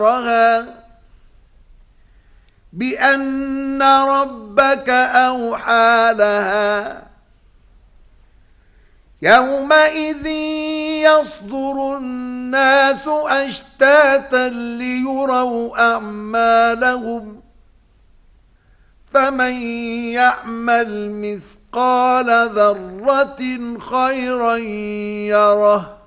بأن ربك أوحى لها يومئذ يصدر الناس أشتاتا ليروا أعمالهم فمن يعمل مثقال ذرة خيرا يره